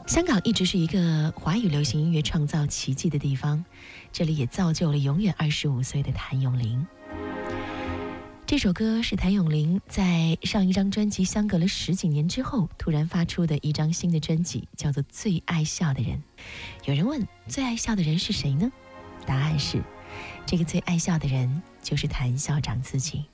香港一直是一个华语流行音乐创造奇迹的地方，这里也造就了永远25岁的谭咏麟。这首歌是谭咏麟在上一张专辑相隔了10几年之后突然发出的一张新的专辑，叫做《最爱笑的人》。有人问，最爱笑的人是谁呢？答案是，这个最爱笑的人就是谭校长自己。